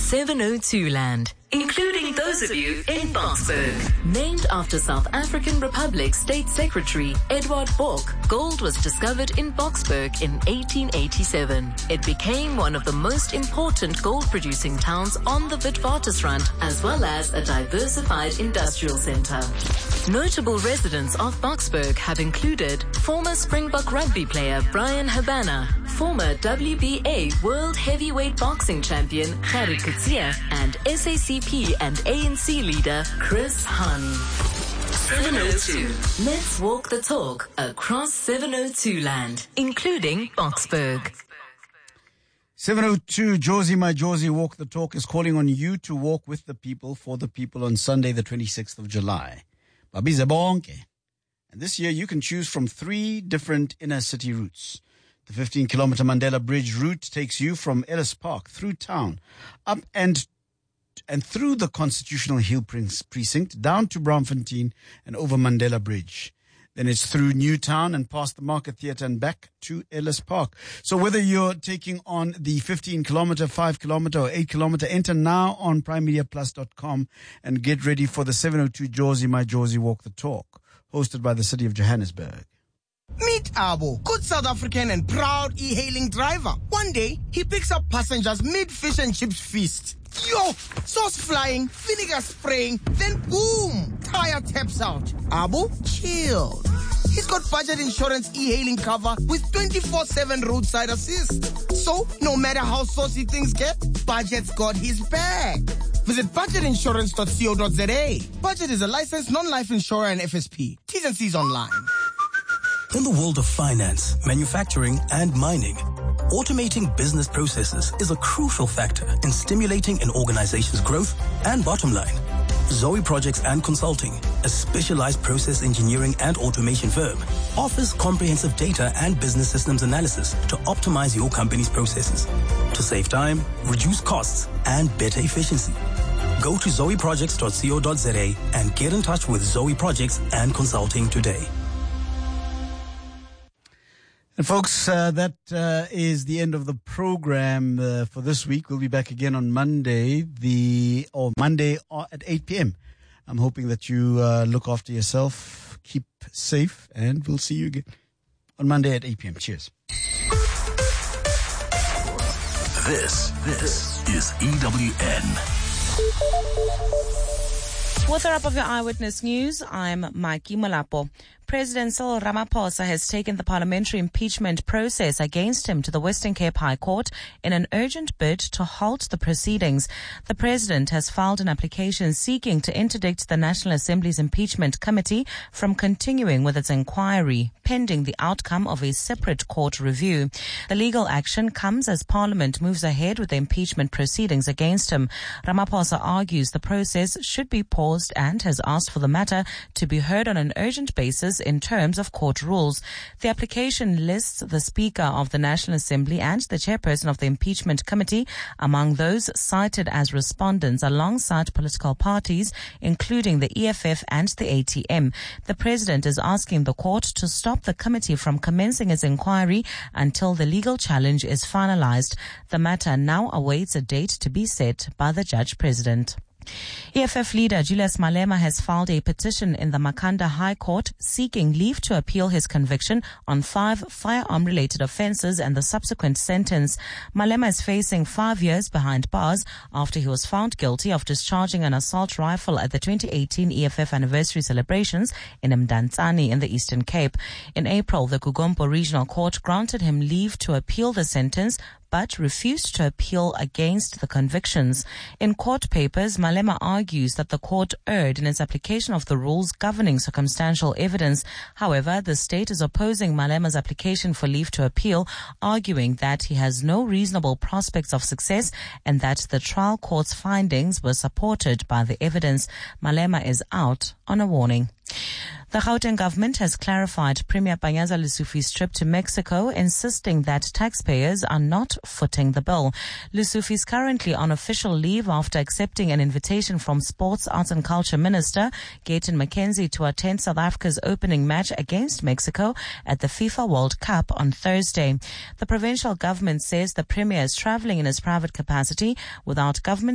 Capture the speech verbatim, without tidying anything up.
seven oh two land, including those of you in Boksburg. Named after South African Republic State Secretary Edward Bork, gold was discovered in Boksburg in eighteen eighty-seven. It became one of the most important gold-producing towns on the Witwatersrand, as well as a diversified industrial center. Notable residents of Boksburg have included former Springbok rugby player Brian Habana, former W B A World Heavyweight Boxing Champion Gerrit Coetzee, and S A C P and A N C leader Chris Hani. seven oh two. Let's walk the talk across seven oh two land, including Boksburg. seven oh two, Josie, my Josie, Walk the Talk is calling on you to walk with the people, for the people on Sunday, the twenty-sixth of July. Babize bonke. And this year you can choose from three different inner city routes. The fifteen kilometer Mandela Bridge route takes you from Ellis Park through town, up and and through the Constitutional Hill precinct, down to Braamfontein and over Mandela Bridge. Then it's through Newtown and past the Market Theatre and back to Ellis Park. So whether you're taking on the fifteen kilometer, five kilometer or eight kilometer, enter now on prime media plus dot com and get ready for the seven oh two Josie, my Josie, Walk the Talk, hosted by the City of Johannesburg. Meet Abo, good South African and proud e-hailing driver. One day, he picks up passengers mid-fish and chips feast. Yo, sauce flying, vinegar spraying, then boom, tire taps out. Abo, chill. He's got budget insurance e-hailing cover with twenty-four seven roadside assist. So, no matter how saucy things get, Budget's got his back. Visit budget insurance dot co dot za. Budget is a licensed non-life insurer and F S P. T's and C's online. In the world of finance, manufacturing, and mining, automating business processes is a crucial factor in stimulating an organization's growth and bottom line. Zoe Projects and Consulting, a specialized process engineering and automation firm, offers comprehensive data and business systems analysis to optimize your company's processes, to save time, reduce costs, and better efficiency. Go to zoe projects dot co dot za and get in touch with Zoe Projects and Consulting today. And folks, uh, that uh, is the end of the program uh, for this week. We'll be back again on Monday, the or Monday at eight p.m. I'm hoping that you uh, look after yourself, keep safe, and we'll see you again on Monday at eight p.m. Cheers. This, this is E W N. With a wrap of your Eyewitness News, I'm Mikey Malapo. President Cyril Ramaphosa has taken the parliamentary impeachment process against him to the Western Cape High Court in an urgent bid to halt the proceedings. The president has filed an application seeking to interdict the National Assembly's impeachment committee from continuing with its inquiry, pending the outcome of a separate court review. The legal action comes as Parliament moves ahead with the impeachment proceedings against him. Ramaphosa argues the process should be paused and has asked for the matter to be heard on an urgent basis in terms of court rules. The application lists the Speaker of the National Assembly and the Chairperson of the Impeachment Committee among those cited as respondents alongside political parties, including the E F F and the A T M. The President is asking the court to stop the committee from commencing its inquiry until the legal challenge is finalized. The matter now awaits a date to be set by the Judge President. E F F leader Julius Malema has filed a petition in the Makhanda High Court seeking leave to appeal his conviction on five firearm-related offences and the subsequent sentence. Malema is facing five years behind bars after he was found guilty of discharging an assault rifle at the twenty eighteen E F F anniversary celebrations in Mdantsane in the Eastern Cape. In April, the Gugompo Regional Court granted him leave to appeal the sentence, but refused to appeal against the convictions. In court papers, Malema argues that the court erred in its application of the rules governing circumstantial evidence. However, the state is opposing Malema's application for leave to appeal, arguing that he has no reasonable prospects of success and that the trial court's findings were supported by the evidence. Malema is out on a warning. The Gauteng government has clarified Premier Panyaza Lesufi's trip to Mexico, insisting that taxpayers are not footing the bill. Lesufi is currently on official leave after accepting an invitation from Sports, Arts and Culture Minister Gayton McKenzie to attend South Africa's opening match against Mexico at the FIFA World Cup on Thursday. The provincial government says the Premier is travelling in his private capacity without government